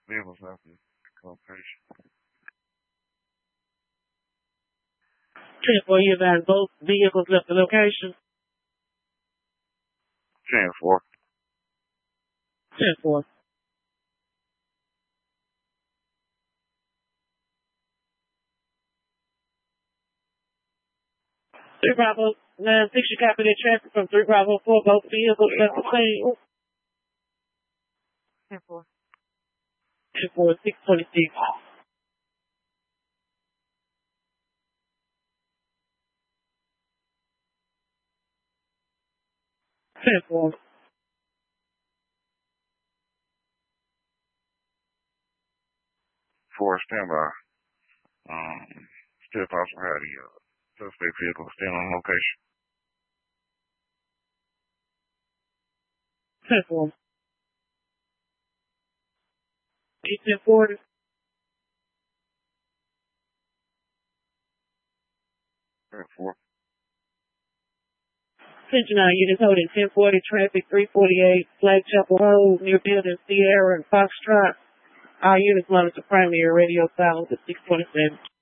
vehicles left the location. 10-4, you advise both vehicles left the location. 10-4. 10-4. Three Bravo 9-6, you copy that traffic from 3 Bravo 4, both vehicles left the scene. 10-4. 10-4, 626. 10-4. 4 standby. Still possible how the suspect vehicle still on location. 10-4. 10-40. 10-4. Attention all units holding 1040 traffic 348 Flag Chapel Road near building Sierra and Foxtrot. All units monitor primary radio silence at 627.